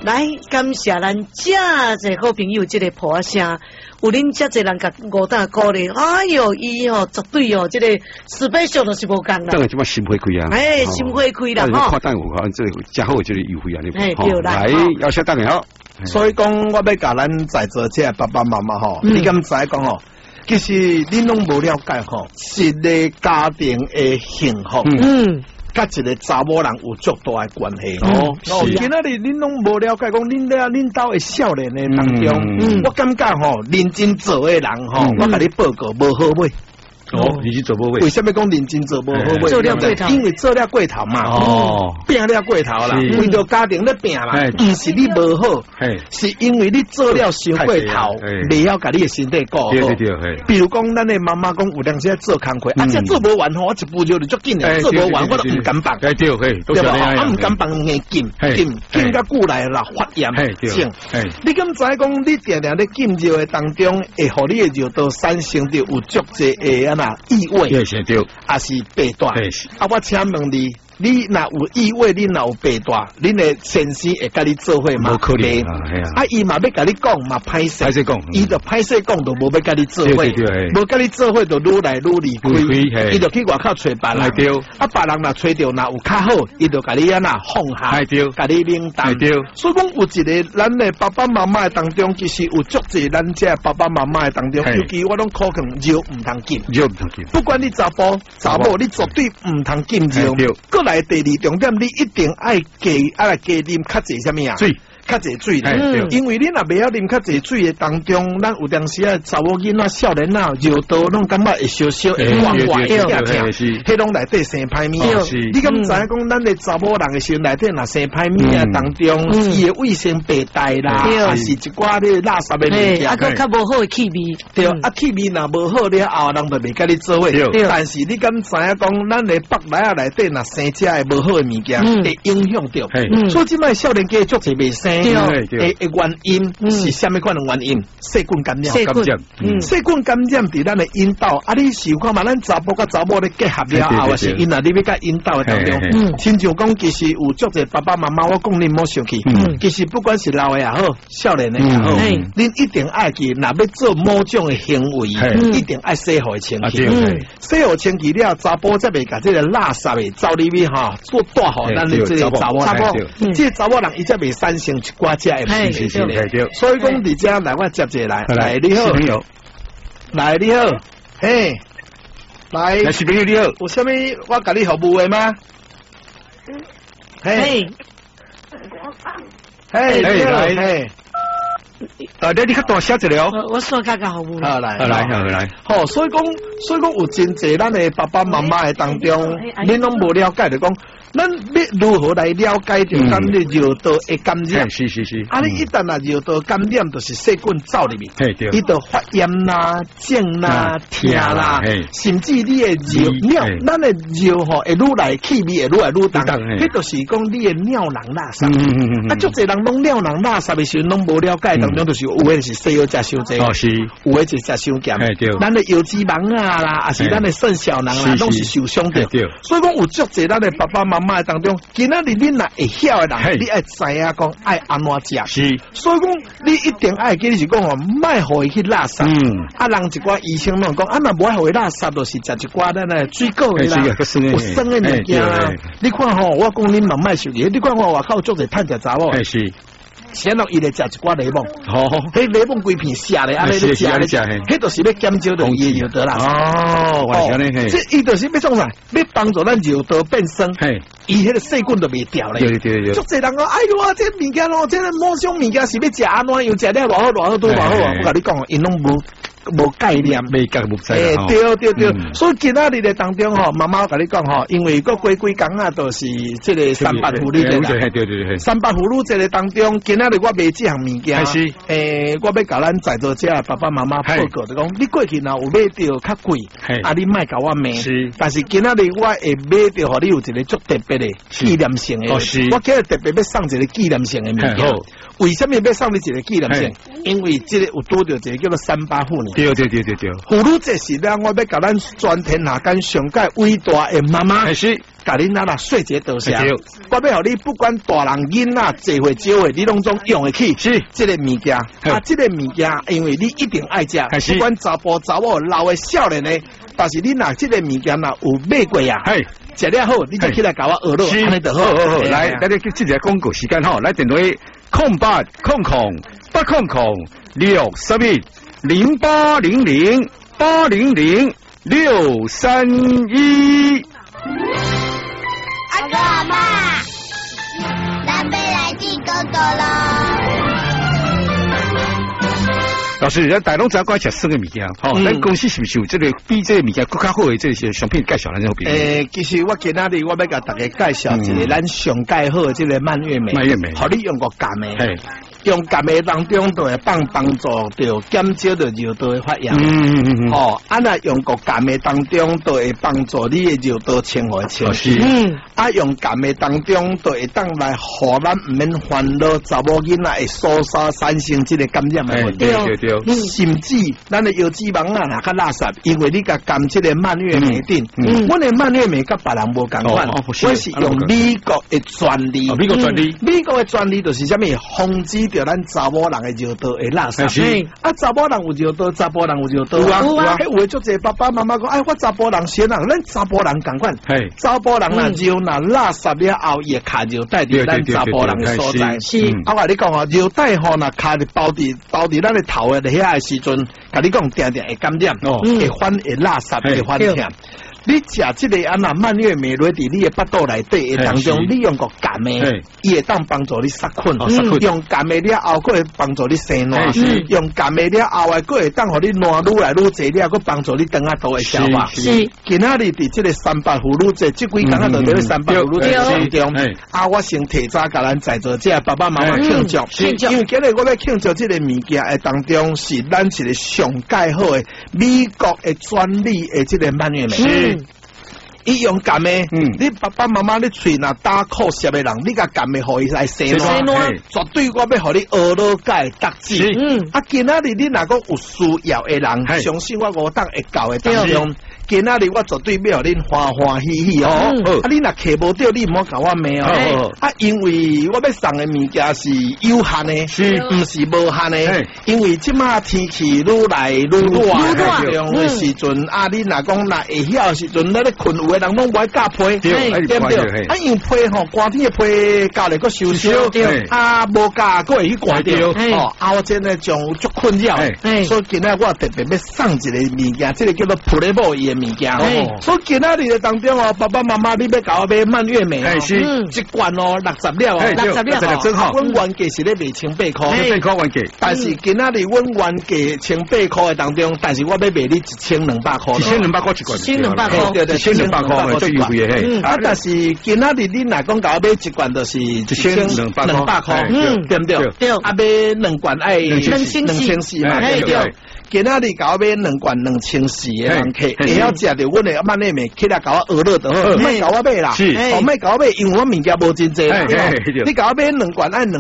来感谢咱这侪好朋友这个破声，有恁这侪人甲五大鼓励，哎哟，伊吼绝对哦，这个special都是无共啦。 当然即马心花开啊！ 哎，心花开啦吼！ 看单有看这真好，这个优惠啊！你哎对啦， 来要下单好。 所以讲，我要甲咱在座这爸爸妈妈吼，你敢知讲吼？其实恁拢无了解吼，一个家庭的幸福，甲一个查某人有足大的关系哦。今仔日恁拢无了解讲，恁兜的少年的当中，我感觉吼，认真做的人吼，我甲你报告无好买。 哦，认真做无买？ 为什么讲认真做无好买？ 做了过头， 因为做了过头嘛。 哦， 拼了过头啦，为着家庭咧拼嘛，唔是你无好，是因为你做了伤过头，未晓甲你的身体顾好。比如讲，咱的妈妈讲有当时做工课，这做无完吼，我一步就足紧的，做无完我都唔敢放。对吧？我唔敢放硬紧甲久来啦发炎症。你敢知讲，你定定咧浸热的当中，会互你的尿道产生着有足济的异味，也是白带。我请问你。你若有异味，你若有白带，恁的先生会甲你做伙嘛？无可能伊嘛要甲你讲嘛，歹势讲，伊就歹势讲，就无要甲你做伙，无甲你做伙，就愈来愈离开，伊就去外口找别人。别人若找着，若有较好，伊就甲你放下，甲你冷淡。所以讲有一个咱的爸爸妈妈的当中，其实有足济咱这爸爸妈妈的当中，尤其我拢考劝肉唔通禁，不管你查甫查某，你绝对唔通禁肉。来第二重点，你一定爱加啉较济什么啊？水，较济水咧。因为你若袂晓啉较济水的当中，咱有当时啊，查某囡仔、少年仔、尿道拢感觉会烧烧、会滑滑、会痛，迄拢内底生歹物。你敢知影讲，咱的查某人的时内底若生歹物啊当中，伊的卫生白带啦，还是一寡咧垃圾的物件， 个较无好的气味。 对，气味若无好了后，人就袂甲你做伙。但是你敢知影讲，咱的腹内啊内底若生这的无好的物件，会影响到。所以即摆少年家足侪袂生的原因是虾米款的原因？细菌感染。细菌感染伫咱的阴道，你想看嘛？咱查甫甲查某咧结合了后，是因啊，你要甲阴道的当中，亲像讲，其实有足侪爸爸妈妈，我讲你莫生气。其实不管是老的也好，少年的也好，恁一定爱记，若要做某种的行为，一定爱洗好清气。洗好清气了，查甫才袂甲这个垃圾的走入去哈，做带好咱的这个查某人。这查某人伊才袂产生一寡只的事情。所以讲，伫遮来我接者来，你好，来你好，嘿，来小朋友你好，有啥物我甲你服务的吗？嘿，来。你较大写一了， 我说较好服务。 来，好，所以讲有真济咱的爸爸妈妈的当中，恁拢无了解，就讲咱要如何来了解着咱的尿道的感染？是。你一旦尿道感染，就是细菌走入去，伊就发炎啦、肿啦、痛啦，甚至你的尿，咱的尿吼会愈来气味会愈来愈重，迄就是讲你的尿囊垃圾。足济人拢尿囊垃圾的时候拢无了解。当中就是有的是西药食伤济，有的是食伤咸，咱的腰脂肪啊啦，还是咱的肾小囊啦，拢是受伤的。所以讲有足济咱的爸爸妈妈当中，今仔日恁若会晓的人，你爱知影讲爱安怎食。所以讲你一定爱记是讲哦，莫互伊去垃圾。人一寡医生拢讲，若无互伊垃圾，就是食一寡咱的水果的啦，有酸的物件啦。你看吼，我讲恁莫受气，你看我外口足济趁食查某。先让伊来食一寡柠檬，迄柠檬规片下来，安尼咧食，迄就是要减少着伊的尿道啦。这伊就是要创啥？要帮助咱尿道变酸，伊迄个细菌就袂掉咧。足济人讲，哎呦，这物件咯，这个某种物件是要食安怎？又食了偌好都偌好啊！我甲你讲，因拢无概念， 未觉无知。 对，所以今仔日的当中吼，妈妈甲你讲吼，因为过几工啊，都是这个三八妇女节啦。对。三八妇女节的当中，今仔日我买这项物件，我要甲咱在座这爸爸妈妈报告，就讲你过去若有买到较贵，你莫甲我骂。但是今仔日我会买到，互你有一个足特别的纪念性的。我今日特别要送一个纪念性的物件。为什么要送你一个纪念性？因为这个有拄到一个叫做三八妇女。对。妇女节是咱我要甲咱全天下间上界伟大的妈妈， 甲恁那细节多些。我要互你不管大人囡仔聚会少的，你拢总用得起。 是这个物件啊，这个物件，因为你一定爱食，不管查甫查某老的少年的，但是你若这个物件若有买过啊，食了好，你就起来甲我学咯，安尼就好。 来，咱哋即个广告时间吼，来电话0800-631-800-631。 阿哥阿妈，咱要来见哥哥咯。 老师，咱大拢知影讲食生的物件，吼，咱公司是不是有这个比这个物件更较好的这些商品介绍咱好比？ 其实我今仔日我要甲大家介绍一个咱上介好的这个蔓越莓，互你用过甘的。用甘的当中就会帮助到减少到尿道的发炎。哦，那用过甘的当中就会帮助你的尿道清和清洗。用甘的当中就会当来互咱唔免烦恼查某囡仔会所产生这个感染的问题。对。甚至咱的腰脂肪啊，若较垃圾，因为你甲甘这个蔓越莓顶，阮的蔓越莓甲别人无共款，我是用美国的专利。美国的专利就是啥物？防止着咱查某人的尿道会垃圾。查某人有尿道，查甫人有尿道啊。有的足侪爸爸妈妈讲，我查甫人先人，咱查甫人共款。查甫人若尿若垃圾了后，伊会卡尿带伫咱查甫人的所在。我甲你讲哦，尿带吼，若卡伫包伫咱的头的遐的时阵，甲你讲定会感染，会反会垃圾，会反痛。你食这个那蔓越莓落伫你的腹肚内底当中，你用个甘的，伊会当帮助你杀菌。用甘的了后，佫会帮助你生卵。用甘的了后，佫会当互你卵愈来愈济了，佫帮助你肠仔肚的消化。今仔日伫这个三八妇女节，即几工仔就伫三八妇女节当中，我先提早甲咱在座这爸爸妈妈庆祝，因为今日我要庆祝这个物件的当中，是咱一个上介好的美国的专利的这个蔓越莓。伊用甘的，你爸爸妈妈你喙若打扣舌的人，你甲甘的互伊来生卵，绝对我要互你学老解达志。今仔日你若讲有需要的人，相信我5档会到的当中。今仔日我绝对要互恁欢欢喜喜哦！你若摕无到，你唔好甲我骂哦！因为我要送的物件是有限的，唔是无限的。因为即马天气愈来愈热的时阵，你若讲若会晓时阵，咱咧困有的人拢无爱加被，对不对？因为被吼，寒天的被加嚟个烧烧，无加个会去挂掉。我真系将足困扰，所以今仔我特别要送一个物件，这个叫做普雷布伊。物件，所以今仔日的当中哦，爸爸妈妈你要搞买蔓越莓哦，一罐哦60了，60真好。阮原价是咧卖1800块，1800原价，但是今仔日阮原价1800块的当中，但是我要卖你1200块，1200块一罐，1200块，对，1200块最优惠的嘿。但是今仔日你若讲搞买一罐就是1200块，对不对？对。买2罐爱2400嘛，对不对？今仔日搞买2罐2400的人客，会晓食着阮的蔓越莓，起来搞我学乐就好，唔免搞我买啦，莫搞我买，因为我物件无真济。你搞我买2罐按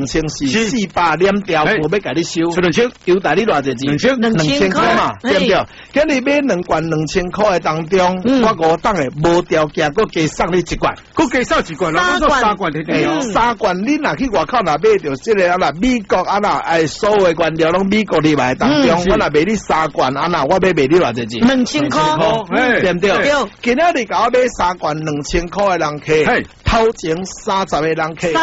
2400连条，我要甲你收，2000，有大你偌济钱？2000块嘛，对不对？今日买2罐2000块的当中，我5档的无条件，佮加送你1罐，佮加送1罐，3罐，3罐，你若去外口若买着这个美国所有的原料拢美国里来当中，我若卖你3罐我要卖你偌济钱？2000块，对不对？今仔日甲我买3罐2000块的人客，头前30个人客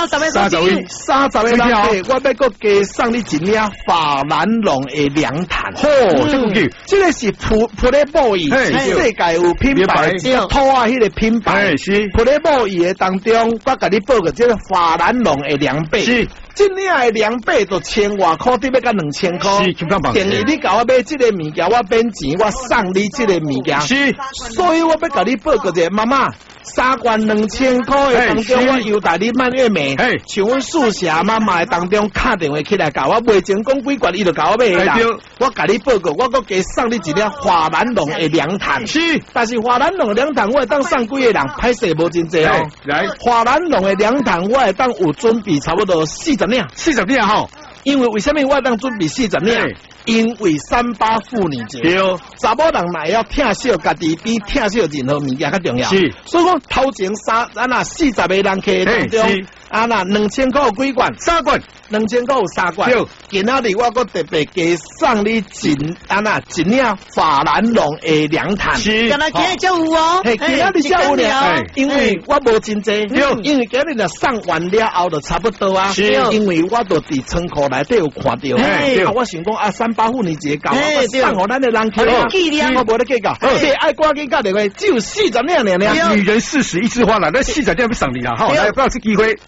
，30个人客，我要佮加送你1领法兰绒的凉毯。这个是普雷布伊，是世界有品牌，土啊迄个品牌，普雷布伊的当中，我甲你报个这个法兰绒的凉被。这领的凉被就1000外块，得要甲2000块。等于你甲我买这个物件，我免钱，我送你这个物件。所以我要甲你报个者，妈妈，3罐2000块的当中，我优待你蔓越莓。像阮宿舍妈妈的当中，打电话起来甲我卖前讲几罐，伊就甲我买啦。我甲你报告，我搁加送你1领华兰绒的凉毯。但是华兰绒的凉毯，我会当送几个人，歹势无真济哦。来，华兰绒的凉毯，我会当有准备差不多40领吼。因为什么我当准备40领？ 因为3·8妇女节，查某人嘛要疼惜家己比疼惜任何物件较重要。是，所以讲头前40个人客当中，2000块几罐，3罐，2000块有3罐。今仔日我搁特别加送你一领法兰绒的凉毯。 是，今仔日才有哦。 嘿，今仔日才有了，因为我无真济，因为今日若送完了后就差不多啊。是，因为我都伫仓库内底有看到，我想讲3·8妇女节到，我送互咱的人客，我无咧计较，爱赶紧打电话，只有40领尔。 女人40一枝花啦，咱40领要送你啦，好，来不要这机会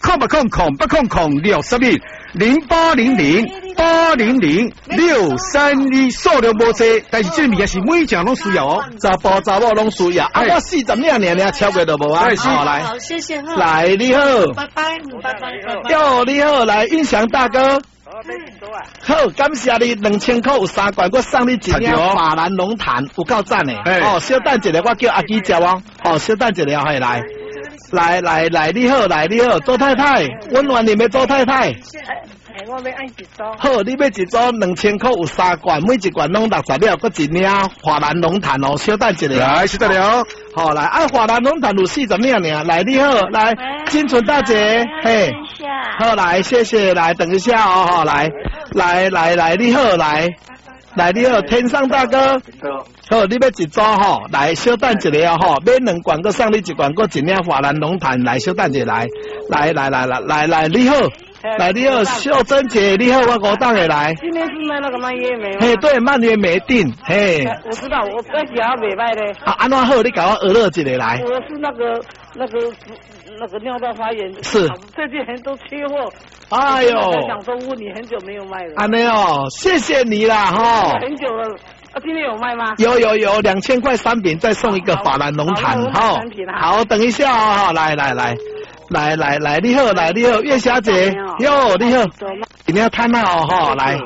，800-800-632。0800-800-632数量无多，但是这物件是每件拢需要哦， 查某拢需要。我40领超过都无啊。 好，来，好，谢谢哈。 来，你好， 拜拜。 哟，你好，来，印翔大哥。好，感谢你2000块有3罐，我送你一领法兰绒毯，有够赞的。哦，稍等一下，我叫阿基接哦。哦，稍等一下，嘿，来，你好，周太太，温暖你们周太太。 我要按一组。 好，你要一组2000块有3罐，每一罐拢60了，搁一领华兰绒毯哦。稍等一下， 来，稍等了。 好，来，华兰绒毯有40领尔。来，你好，来，金纯大姐，嘿，好，来，谢谢，来，等一下哦，好，来，你好，来，你好，天上大哥。好，你要一组吼，来，稍等一下哦，吼，买2罐，搁送你1罐，搁一领华兰绒毯，来，稍等一下，来，你好。来，你好，秀珍姐，你好，我5档的来。 今天是卖那个蔓越莓吗？ 嘿，对，蔓越莓定，嘿。 我知道，我在家没卖的。 安怎好？你给我鹅乐一个来。 我是那个尿道发炎。 是。 最近很多缺货。 哎呦。 想说问你很久没有卖了。 安尼哦，谢谢你啦，哈。 很久了。今天有卖吗？ 有2000块3饼，再送一个法兰绒毯，哈。好，等一下哦，来，你好，岳小姐，哟，你好，一定要看到哦，哈，来，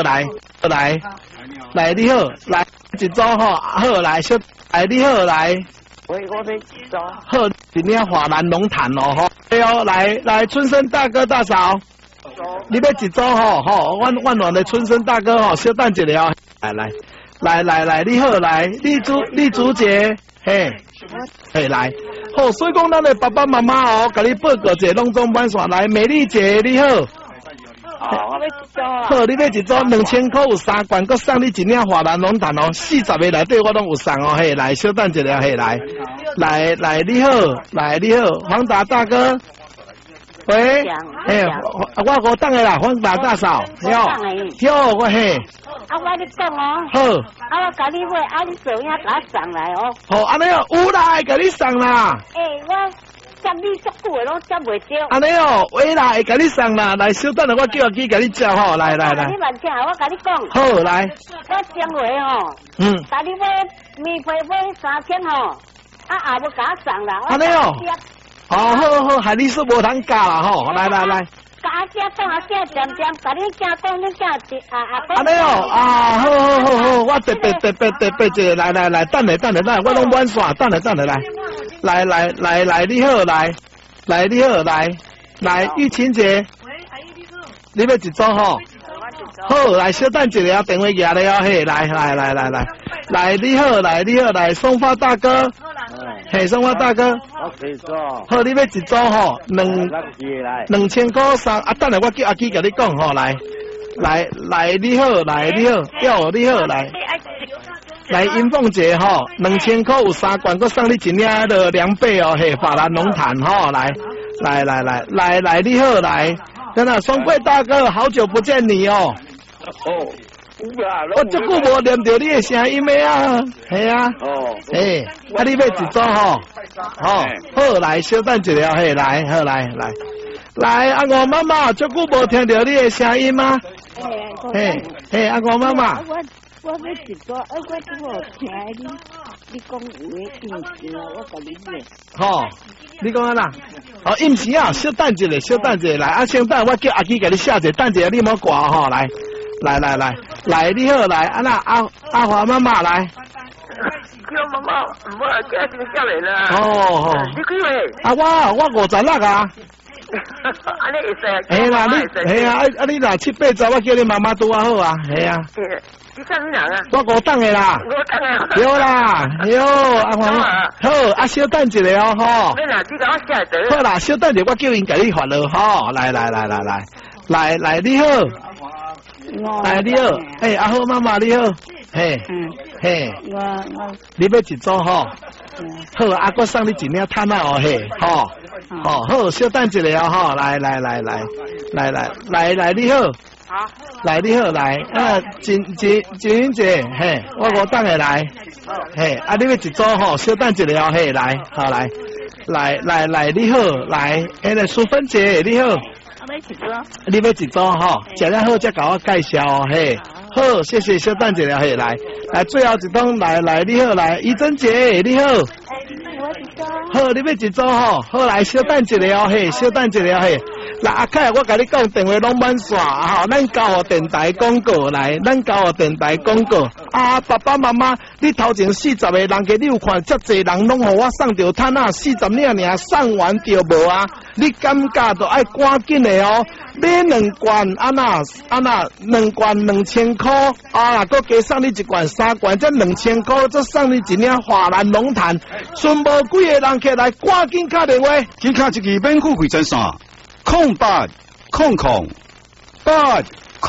来，你好，来一组哈，好，来，你好，来， 我要一组， 好，一定要法兰绒毯哦，哈，对哦，来，春生大哥大嫂，你要一组哈，万暖的春生大哥哈，稍等一下，来，你好，来，丽竹姐，嘿，来。好，所以讲咱的爸爸妈妈哦，甲你报告一下拢总版线来，美丽姐你好。 我要一组啊。 好，你要一组2000块有3罐，搁送你一领华兰绒毯哦，40个内底我拢有送哦，嘿，来，稍等一下，嘿，来，你好，黄达大哥。喂，我5档的啦，黄达大嫂，哟，我嘿。 我跟你讲哦， 好， 我甲你买，你做影甲我送来哦。 好，安尼哦，有啦，甲你送啦。 我接你足久的拢接袂着。 安尼哦，有啦，会甲你送啦，来，稍等下我叫阿基甲你接吼，来。 你慢听，我甲你讲。 好，来。 我将来吼，甲你买面皮买3000吼，也无甲我送啦。 安尼哦。好，害你是无通加啦吼，来。 甲只当只渐，甲你加讲，你加安尼哦，好，我特别一个，来，等下，我拢满线，等下，来，你好，来，玉琴姐，你要一组吼？好，来，稍等一下，电话拿来哦，嘿，来，你好，来，松发大哥。嘿，松花大哥，好，你要一组吼，2000块3，等下我叫阿基甲你讲吼，来，你好，哟，你好，来，英凤姐吼，2000块有3罐，搁送你一领的凉被哦，嘿，法兰绒毯吼，来，你好，真的，双贵大哥，好久不见你哦。我足久无念到你的声音的啊，系啊，你要一组吼，好，来，稍等一下，嘿，来，阿我妈妈，足久无听到你的声音吗？嘿，阿我妈妈。 我要一组，我怎么听你讲有的印象，我甲你买。 好，你讲啊啦？哦，印象啊，稍等一下，来，先等我叫阿基甲你写者，等一下你莫挂吼，来，你好，来，阿华妈妈来。 叫妈妈，唔好叫你叫来啦。 哦， 你几位？ 我56啊。 安尼会使。 哎啦，你若7、8十，我叫你妈妈拄好啊，系啊。 你啥物人啊？ 我5档的啦。 5档的。 有啦，有阿黄。好，啊，小等一下哦，吼。 你哪你甲我写得？ 好啦，小等一下，我叫因甲你发落吼。来，你好。来，你好。哎，阿好妈妈你好。嘿。你要一组吼？好，阿哥送你一领炭啊哦嘿，吼。好，小等一下哦，吼。来，你好。 好， 来你好，来啊，金英姐，嘿，我5档的来，嘿，啊，你要一组吼，小等一下，嘿，来，好来，你好，来，来淑芬姐，你好， 我要一组， 你要一组吼，食了好再甲我介绍哦，嘿，好，谢谢，小等一下，嘿，来，最后一档，来，你好，来，怡珍姐，你好，好，你要一组吼，好来，小等一下哦，嘿，小等一下，嘿。嗱，阿凯，我甲你讲，电话拢满线，吼，咱交互电台广告来，咱交互电台广告。啊，爸爸妈妈，你头前40个人给你有看，遮济人拢互我送着炭啊，40领尔送完着无啊？你感觉就爱赶紧的哦，买2罐，安那2罐2000块，啊，佮加送你1罐3罐，这2000块，再送你一领华兰龙潭，剩无几个人起来，赶紧打电话， 请卡一支免付费专线。0800 800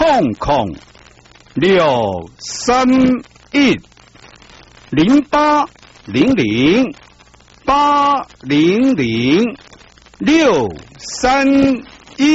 631 0800 800 631